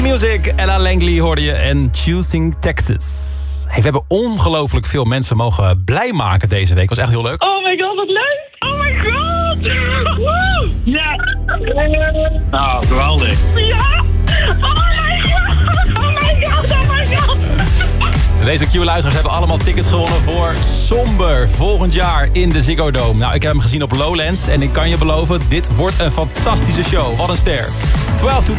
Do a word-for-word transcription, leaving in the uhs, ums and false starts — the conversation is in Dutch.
Music, Ella Langley hoorde je en Choosing Texas. Hey, we hebben ongelooflijk veel mensen mogen blij maken deze week. Was echt heel leuk. Oh my god, wat leuk! Oh my god! Woe! Ja! Nou, geweldig. Ja! Oh my god! Oh my god! Oh my god! Deze Q-luisteraars hebben allemaal tickets gewonnen voor Somber volgend jaar in de Ziggo Dome. Nou, ik heb hem gezien op Lowlands en ik kan je beloven, dit wordt een fantastische show. Wat een ster. twaalf tot